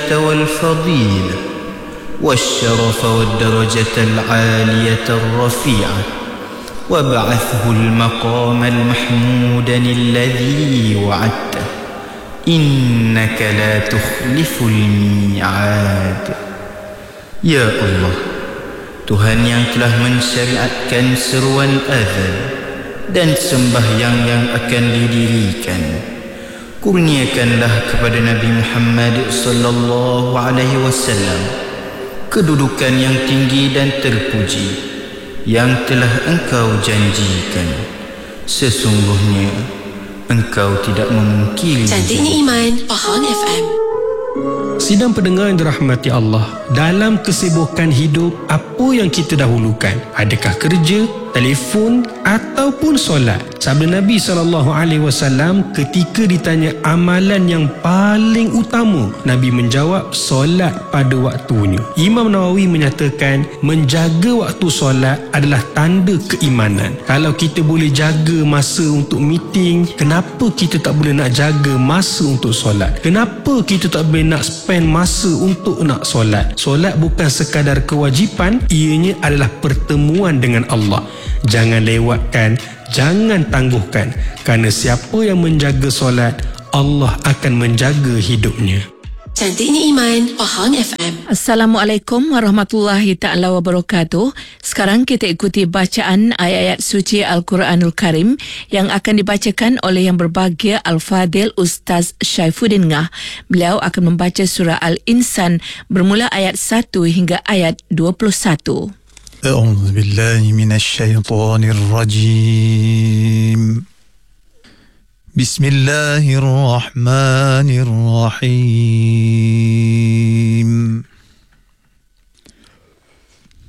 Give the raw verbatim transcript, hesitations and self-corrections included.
والفضيلة والشرف والدرجة العالية الرفيعة وابعثه المقام المحمود الذي وعدته إنك لا تخلف الميعاد. Ya Allah, Tuhan yang telah mensyariatkan seruan azan dan sembahyang yang akan didirikan, kurniakanlah kepada Nabi Muhammad sallallahu alaihi wasallam kedudukan yang tinggi dan terpuji yang telah Engkau janjikan. Sesungguhnya Engkau tidak memungkiri. Cantiknya Iman, Pahang F M. Sidang pendengar yang dirahmati Allah, dalam kesibukan hidup, apa yang kita dahulukan? Adakah kerja, telefon ataupun solat? Sabda Nabi sallallahu alaihi wasallam ketika ditanya amalan yang paling utama, Nabi menjawab solat pada waktunya. Imam Nawawi menyatakan menjaga waktu solat adalah tanda keimanan. Kalau kita boleh jaga masa untuk meeting, kenapa kita tak boleh nak jaga masa untuk solat? Kenapa kita tak boleh nak spend masa untuk nak solat? Solat bukan sekadar kewajipan, ianya adalah pertemuan dengan Allah. Jangan lewatkan, jangan tangguhkan, kerana siapa yang menjaga solat, Allah akan menjaga hidupnya. Cantiknya Iman, Pahang F M. Assalamualaikum warahmatullahi ta'ala wabarakatuh. Sekarang kita ikuti bacaan ayat-ayat suci Al-Quranul Karim yang akan dibacakan oleh yang berbahagia Al-Fadil Ustaz Syaifuddin Ngah. Beliau akan membaca surah Al-Insan bermula ayat satu hingga ayat dua puluh satu. أعوذ بالله من الشيطان الرجيم بسم الله الرحمن الرحيم